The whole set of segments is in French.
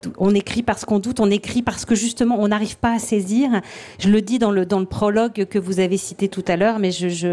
On écrit parce qu'on doute, on écrit parce que justement on n'arrive pas à saisir. Je le dis dans le prologue que vous avez cité tout à l'heure, mais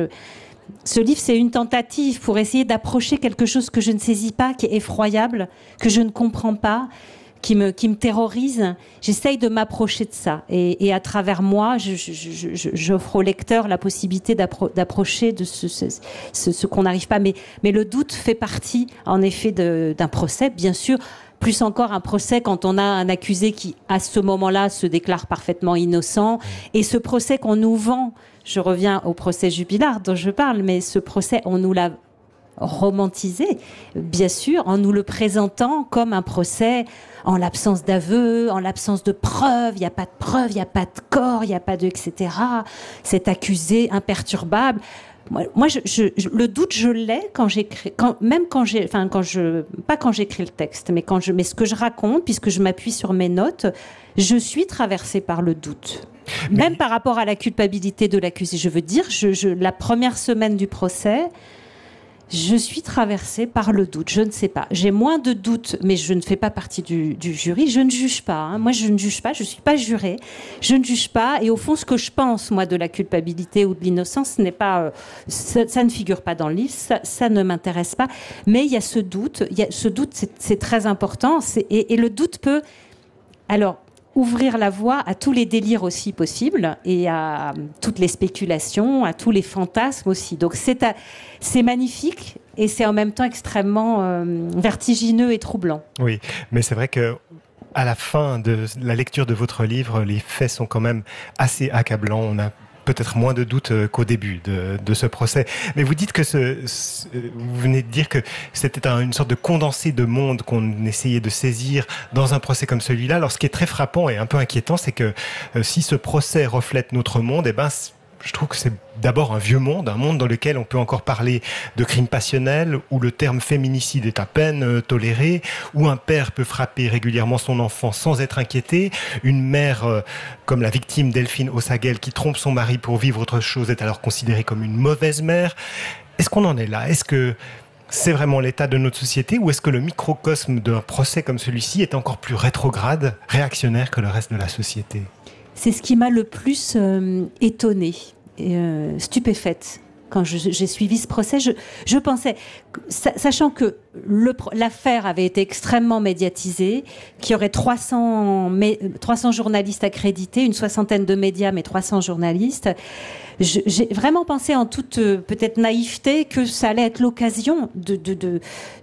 ce livre, c'est une tentative pour essayer d'approcher quelque chose que je ne saisis pas, qui est effroyable, que je ne comprends pas, qui me terrorise. J'essaye de m'approcher de ça. Et à travers moi, j'offre au lecteur la possibilité d'approcher de ce qu'on n'arrive pas. Mais le doute fait partie, en effet, d'un procès, bien sûr. Plus encore un procès quand on a un accusé qui, à ce moment-là, se déclare parfaitement innocent. Et ce procès qu'on nous vend, je reviens au procès Jubilard dont je parle, mais ce procès, on nous l'a romantisé, bien sûr, en nous le présentant comme un procès en l'absence d'aveu, en l'absence de preuves. Il n'y a pas de preuves, il n'y a pas de corps, il n'y a pas de etc. Cet accusé imperturbable. Moi, le doute, je l'ai quand j'écris, pas quand j'écris le texte, mais ce que je raconte, puisque je m'appuie sur mes notes, je suis traversée par le doute. Même par rapport à la culpabilité de l'accusé. Je veux dire, la première semaine du procès, je suis traversée par le doute. Je ne sais pas. J'ai moins de doutes, mais je ne fais pas partie du jury. Je ne juge pas. Hein. Moi, je ne juge pas. Je ne suis pas jurée. Je ne juge pas. Et au fond, ce que je pense, moi, de la culpabilité ou de l'innocence, ce n'est pas, ça ne figure pas dans le livre. Ça ne m'intéresse pas. Mais il y a ce doute. C'est très important. Et le doute peut, alors, ouvrir la voie à tous les délires aussi possibles et à toutes les spéculations, à tous les fantasmes aussi. Donc c'est magnifique et c'est en même temps extrêmement vertigineux et troublant. Oui, mais c'est vrai que à la fin de la lecture de votre livre, les faits sont quand même assez accablants. On a peut-être moins de doutes qu'au début de ce procès. Mais vous dites que vous venez de dire que c'était une sorte de condensé de monde qu'on essayait de saisir dans un procès comme celui-là. Alors, ce qui est très frappant et un peu inquiétant, c'est que si ce procès reflète notre monde, je trouve que c'est d'abord un vieux monde, un monde dans lequel on peut encore parler de crimes passionnels, où le terme féminicide est à peine toléré, où un père peut frapper régulièrement son enfant sans être inquiété, une mère comme la victime Delphine Ossagel qui trompe son mari pour vivre autre chose est alors considérée comme une mauvaise mère. Est-ce qu'on en est là ? Est-ce que c'est vraiment l'état de notre société ou est-ce que le microcosme d'un procès comme celui-ci est encore plus rétrograde, réactionnaire que le reste de la société ? C'est ce qui m'a le plus étonnée, stupéfaite. Quand j'ai suivi ce procès, je pensais, sachant que l'affaire avait été extrêmement médiatisée, qu'il y aurait 300 journalistes accrédités, une soixantaine de médias, mais 300 journalistes, j'ai vraiment pensé en toute peut-être naïveté que ça allait être l'occasion de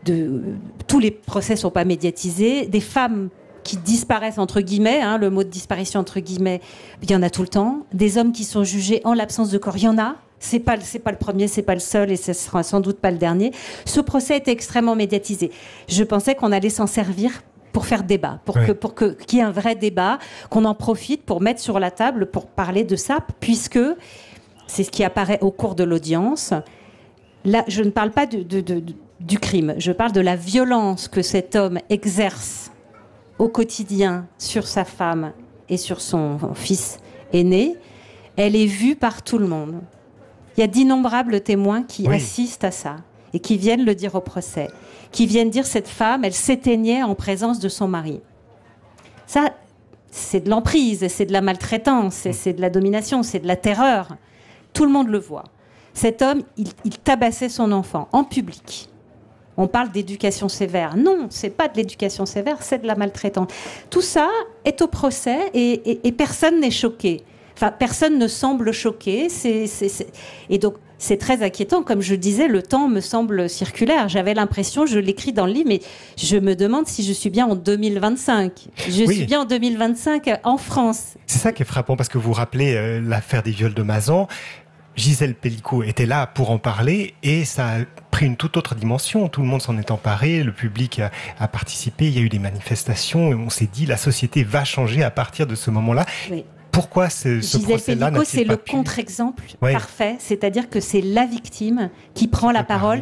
tous les procès sont pas médiatisés, des femmes qui disparaissent entre guillemets, hein, le mot de disparition entre guillemets, il y en a tout le temps. Des hommes qui sont jugés en l'absence de corps, il y en a. C'est pas le premier, c'est pas le seul et ce sera sans doute pas le dernier. Ce procès était extrêmement médiatisé. Je pensais qu'on allait s'en servir pour faire débat, pour qu'il y ait un vrai débat, qu'on en profite pour mettre sur la table, pour parler de ça, puisque c'est ce qui apparaît au cours de l'audience. Là, je ne parle pas du crime, je parle de la violence que cet homme exerce au quotidien sur sa femme et sur son fils aîné. Elle est vue par tout le monde. Il y a d'innombrables témoins qui assistent à ça et qui viennent le dire au procès, qui viennent dire cette femme, elle s'éteignait en présence de son mari. Ça, c'est de l'emprise, c'est de la maltraitance, c'est de la domination, c'est de la terreur. Tout le monde le voit. Cet homme, il tabassait son enfant en public. On parle d'éducation sévère. Non, c'est pas de l'éducation sévère, c'est de la maltraitance. Tout ça est au procès et personne n'est choqué. Enfin, personne ne semble choqué. Et donc, c'est très inquiétant. Comme je disais, le temps me semble circulaire. J'avais l'impression, je l'écris dans le livre, mais je me demande si je suis bien en 2025. Je suis bien en 2025 en France. C'est ça qui est frappant, parce que vous rappelez l'affaire des viols de Mazan. Gisèle Pelicot était là pour en parler et ça a pris une toute autre dimension. Tout le monde s'en est emparé, le public a participé, il y a eu des manifestations et on s'est dit la société va changer à partir de ce moment-là. Oui. Pourquoi ce procès-là n'a-t-il c'est le contre-exemple parfait, c'est-à-dire que c'est la victime qui prend la parole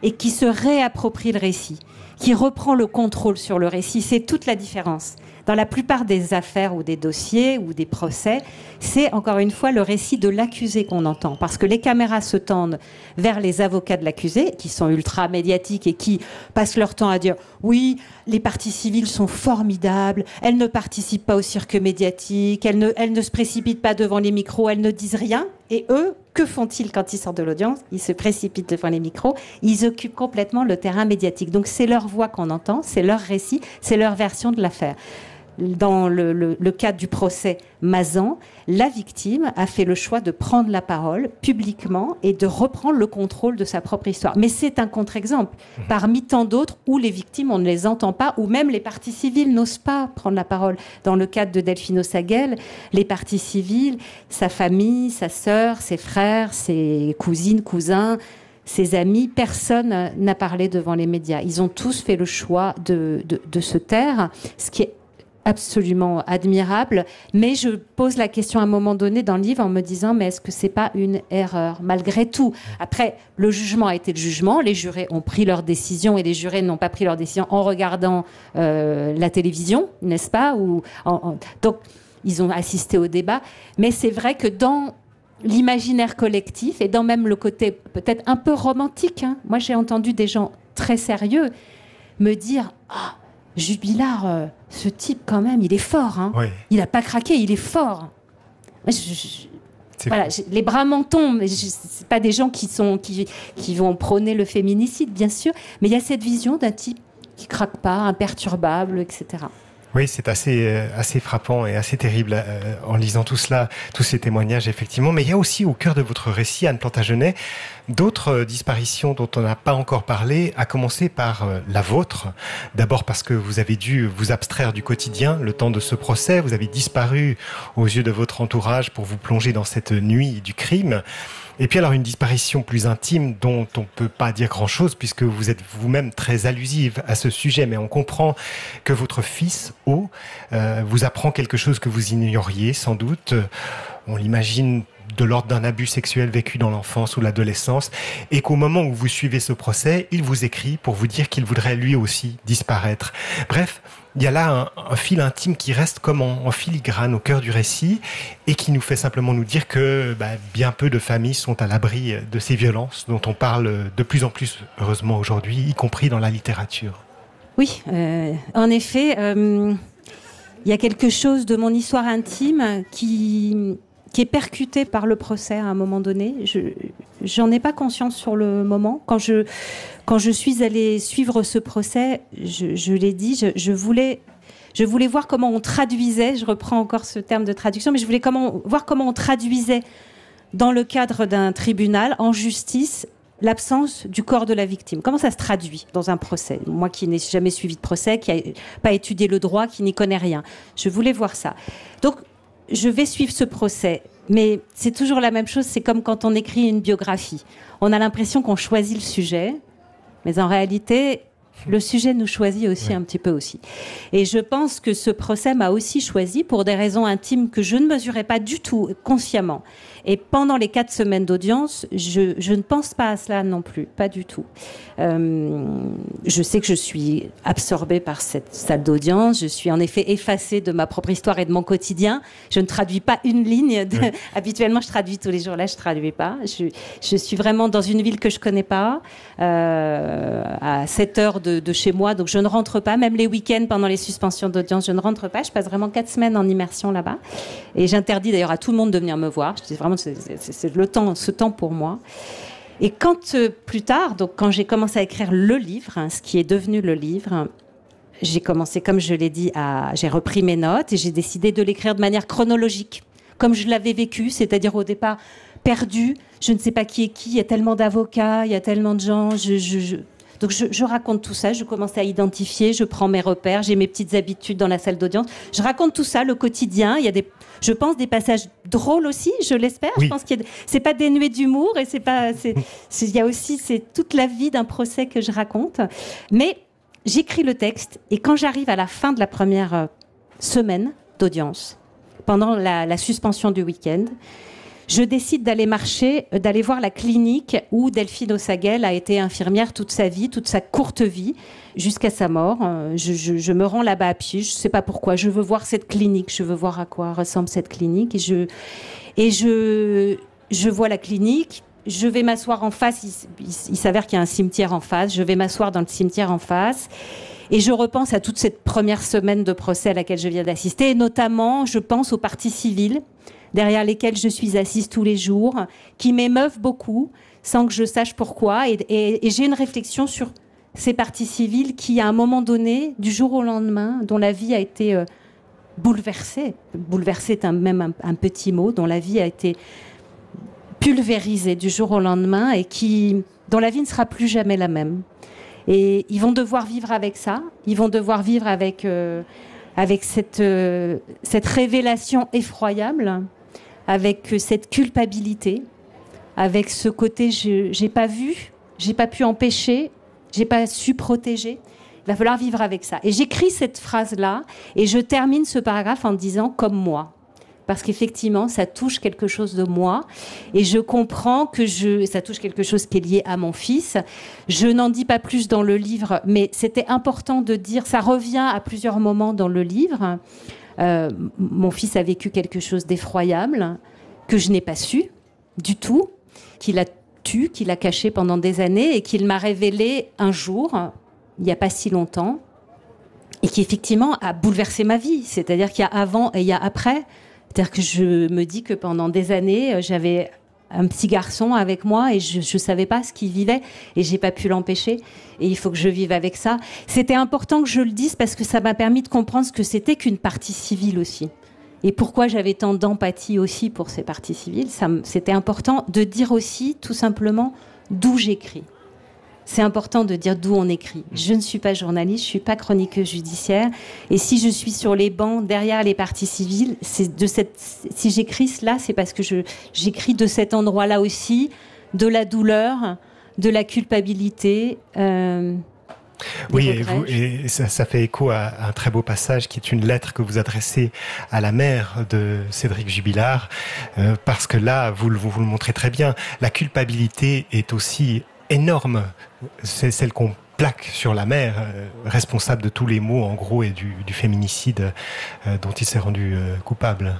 et qui se réapproprie le récit, qui reprend le contrôle sur le récit. C'est toute la différence. Dans la plupart des affaires ou des dossiers ou des procès, c'est encore une fois le récit de l'accusé qu'on entend. Parce que les caméras se tendent vers les avocats de l'accusé, qui sont ultra médiatiques et qui passent leur temps à dire « Oui, les parties civiles sont formidables, elles ne participent pas au cirque médiatique, elles ne se précipitent pas devant les micros, elles ne disent rien. » Et eux, que font-ils quand ils sortent de l'audience? Ils se précipitent devant les micros, ils occupent complètement le terrain médiatique. Donc c'est leur voix qu'on entend, c'est leur récit, c'est leur version de l'affaire. Dans le cadre du procès Mazan, la victime a fait le choix de prendre la parole publiquement et de reprendre le contrôle de sa propre histoire. Mais c'est un contre-exemple parmi tant d'autres où les victimes, on ne les entend pas, ou même les parties civiles n'osent pas prendre la parole. Dans le cadre de Delphine Ossagel, les parties civiles, sa famille, sa sœur, ses frères, ses cousines, cousins, ses amis, personne n'a parlé devant les médias. Ils ont tous fait le choix de se taire, ce qui est absolument admirable, mais je pose la question à un moment donné dans le livre en me disant mais est-ce que c'est pas une erreur malgré tout? Après, le jugement a été le jugement, les jurés ont pris leur décision et les jurés n'ont pas pris leur décision en regardant la télévision, n'est-ce pas? Donc ils ont assisté au débat, mais c'est vrai que dans l'imaginaire collectif et dans même le côté peut-être un peu romantique, moi j'ai entendu des gens très sérieux me dire Jubilard, ce type, quand même, il est fort. Oui. Il n'a pas craqué, il est fort. Voilà, les bras m'en tombent. Ce pas des gens qui vont prôner le féminicide, bien sûr. Mais il y a cette vision d'un type qui ne craque pas, imperturbable, etc. Oui, c'est assez frappant et assez terrible en lisant tout cela, tous ces témoignages, effectivement. Mais il y a aussi au cœur de votre récit, Anne Plantagenet, d'autres disparitions dont on n'a pas encore parlé, à commencer par la vôtre. D'abord parce que vous avez dû vous abstraire du quotidien le temps de ce procès. Vous avez disparu aux yeux de votre entourage pour vous plonger dans cette nuit du crime. Et puis alors une disparition plus intime dont on ne peut pas dire grand-chose puisque vous êtes vous-même très allusive à ce sujet, mais on comprend que votre fils, O, vous apprend quelque chose que vous ignoriez sans doute. On l'imagine de l'ordre d'un abus sexuel vécu dans l'enfance ou l'adolescence, et qu'au moment où vous suivez ce procès, il vous écrit pour vous dire qu'il voudrait lui aussi disparaître. Bref, il y a là un fil intime qui reste comme en filigrane au cœur du récit et qui nous fait simplement nous dire que bien peu de familles sont à l'abri de ces violences dont on parle de plus en plus, heureusement aujourd'hui, y compris dans la littérature. Oui, en effet, il y a quelque chose de mon histoire intime qui est percuté par le procès à un moment donné. J'en ai pas conscience sur le moment. Quand je suis allée suivre ce procès, je l'ai dit, je voulais voir comment on traduisait, je reprends encore ce terme de traduction, mais je voulais voir comment on traduisait dans le cadre d'un tribunal, en justice, l'absence du corps de la victime. Comment ça se traduit dans un procès? Moi qui n'ai jamais suivi de procès, qui n'ai pas étudié le droit, qui n'y connais rien. Je voulais voir ça. Donc, je vais suivre ce procès, mais c'est toujours la même chose, c'est comme quand on écrit une biographie. On a l'impression qu'on choisit le sujet, mais en réalité, le sujet nous choisit aussi un petit peu aussi. Et je pense que ce procès m'a aussi choisi pour des raisons intimes que je ne mesurais pas du tout consciemment. Et pendant les 4 semaines d'audience, je ne pense pas à cela non plus, pas du tout. Je sais que je suis absorbée par cette salle d'audience, je suis en effet effacée de ma propre histoire et de mon quotidien. Je ne traduis pas une ligne. Habituellement, je traduis tous les jours. Là, je ne traduis pas. Je suis vraiment dans une ville que je ne connais pas, à 7 heures de chez moi, donc je ne rentre pas. Même les week-ends, pendant les suspensions d'audience, je ne rentre pas. Je passe vraiment 4 semaines en immersion là-bas. Et j'interdis d'ailleurs à tout le monde de venir me voir. Je dis vraiment, c'est ce temps pour moi. Et quand plus tard, donc quand j'ai commencé à écrire le livre, ce qui est devenu le livre, j'ai commencé, comme je l'ai dit, j'ai repris mes notes et j'ai décidé de l'écrire de manière chronologique, comme je l'avais vécu, c'est-à-dire au départ perdu, je ne sais pas qui est qui, il y a tellement d'avocats, il y a tellement de gens, donc je raconte tout ça, je commence à identifier, je prends mes repères, j'ai mes petites habitudes dans la salle d'audience, je raconte tout ça, le quotidien, il y a je pense des passages drôles aussi, je l'espère. Oui. Je pense c'est pas dénué d'humour et il y a aussi c'est toute la vie d'un procès que je raconte. Mais j'écris le texte et quand j'arrive à la fin de la première semaine d'audience, pendant la suspension du week-end, je décide d'aller d'aller voir la clinique où Delphine Ossaguel a été infirmière toute sa vie, toute sa courte vie, jusqu'à sa mort. Je me rends là-bas à pied, je ne sais pas pourquoi. Je veux voir cette clinique, je veux voir à quoi ressemble cette clinique. Et je vois la clinique, je vais m'asseoir en face. Il s'avère qu'il y a un cimetière en face. Je vais m'asseoir dans le cimetière en face. Et je repense à toute cette première semaine de procès à laquelle je viens d'assister. Et notamment, je pense aux parties civiles derrière lesquelles je suis assise tous les jours, qui m'émeuvent beaucoup, sans que je sache pourquoi. Et j'ai une réflexion sur ces parties civiles qui, à un moment donné, du jour au lendemain, dont la vie a été bouleversée. Bouleversée est même un petit mot, dont la vie a été pulvérisée du jour au lendemain et dont la vie ne sera plus jamais la même. Et ils vont devoir vivre avec ça. Ils vont devoir vivre avec cette révélation effroyable, avec cette culpabilité, avec ce côté j'ai pas vu, j'ai pas pu empêcher, j'ai pas su protéger. Il va falloir vivre avec ça. Et j'écris cette phrase-là et je termine ce paragraphe en disant « comme moi ». Parce qu'effectivement, ça touche quelque chose de moi. Et je comprends que ça touche quelque chose qui est lié à mon fils. Je n'en dis pas plus dans le livre, mais c'était important de dire, ça revient à plusieurs moments dans le livre. Mon fils a vécu quelque chose d'effroyable, que je n'ai pas su du tout, qu'il a tué, qu'il a caché pendant des années et qu'il m'a révélé un jour, il n'y a pas si longtemps, et qui effectivement a bouleversé ma vie. C'est-à-dire qu'il y a avant et il y a après. C'est-à-dire que je me dis que pendant des années, j'avais un petit garçon avec moi et je ne savais pas ce qu'il vivait et j'ai pas pu l'empêcher. Et il faut que je vive avec ça. C'était important que je le dise parce que ça m'a permis de comprendre ce que c'était qu'une partie civile aussi. Et pourquoi j'avais tant d'empathie aussi pour ces parties civiles. C'était important de dire aussi tout simplement d'où j'écris. C'est important de dire d'où on écrit. Je ne suis pas journaliste, je ne suis pas chroniqueuse judiciaire. Et si je suis sur les bancs, derrière les parties civiles, si j'écris cela, c'est parce que j'écris de cet endroit-là aussi, de la douleur, de la culpabilité. Oui, et ça fait écho à un très beau passage qui est une lettre que vous adressez à la mère de Cédric Jubilard, parce que là, vous le montrez très bien, la culpabilité est aussi énorme, c'est celle qu'on plaque sur la mère, responsable de tous les maux en gros et du féminicide dont il s'est rendu coupable.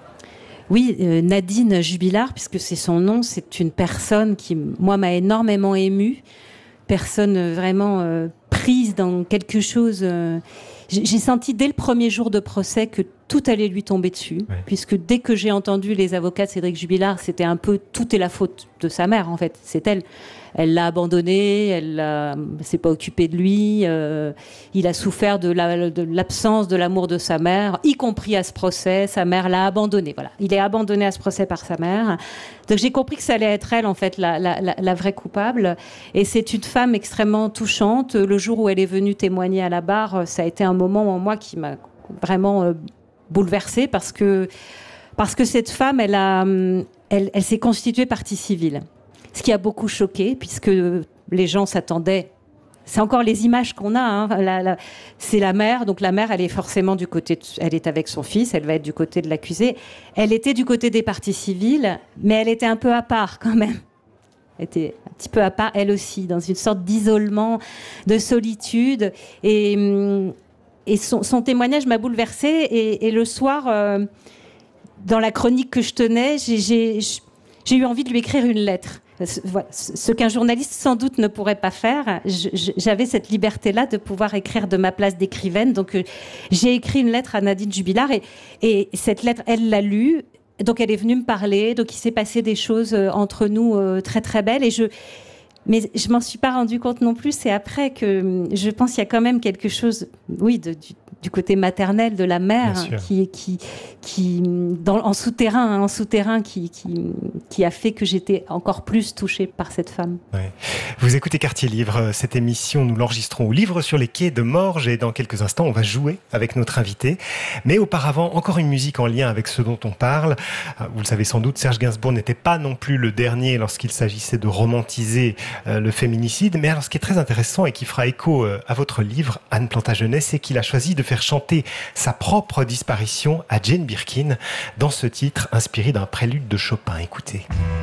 Oui, Nadine Jubilard, puisque c'est son nom, c'est une personne qui, moi, m'a énormément émue, personne vraiment prise dans quelque chose. J'ai senti dès le premier jour de procès que tout allait lui tomber dessus, puisque dès que j'ai entendu les avocats de Cédric Jubilard, c'était un peu tout est la faute de sa mère en fait, c'est elle. Elle l'a abandonné, elle s'est pas occupée de lui, il a souffert de l'absence de l'amour de sa mère, y compris à ce procès, sa mère l'a abandonné. Voilà, il est abandonné à ce procès par sa mère. Donc j'ai compris que ça allait être elle en fait la vraie coupable. Et c'est une femme extrêmement touchante. Le jour où elle est venue témoigner à la barre, ça a été un moment en moi qui m'a vraiment bouleversée parce que cette femme, elle s'est constituée partie civile. Ce qui a beaucoup choqué, puisque les gens s'attendaient. C'est encore les images qu'on a. Hein. C'est la mère, donc la mère, elle est forcément du côté. Elle est avec son fils, elle va être du côté de l'accusé. Elle était du côté des parties civiles, mais elle était un peu à part quand même. Elle était un petit peu à part, elle aussi, dans une sorte d'isolement, de solitude. Et son témoignage m'a bouleversée. Et le soir, dans la chronique que je tenais, j'ai eu envie de lui écrire une lettre. Ce qu'un journaliste sans doute ne pourrait pas faire, j'avais cette liberté-là de pouvoir écrire de ma place d'écrivaine. Donc j'ai écrit une lettre à Nadine Jubilard et cette lettre, elle l'a lue. Donc elle est venue me parler. Donc il s'est passé des choses entre nous très très belles. Mais je m'en suis pas rendu compte non plus. C'est après que je pense qu'il y a quand même quelque chose, oui, du côté maternel de la mère qui en souterrain qui a fait que j'étais encore plus touchée par cette femme. Ouais. Vous écoutez Quartier Livre. Cette émission, nous l'enregistrons au Livre sur les quais de Morges et dans quelques instants, on va jouer avec notre invité. Mais auparavant, encore une musique en lien avec ce dont on parle. Vous le savez sans doute, Serge Gainsbourg n'était pas non plus le dernier lorsqu'il s'agissait de romantiser le féminicide. Mais alors, ce qui est très intéressant et qui fera écho à votre livre, Anne Plantagenet, c'est qu'il a choisi de faire chanter sa propre disparition à Jane Birkin dans ce titre inspiré d'un prélude de Chopin. Écoutez.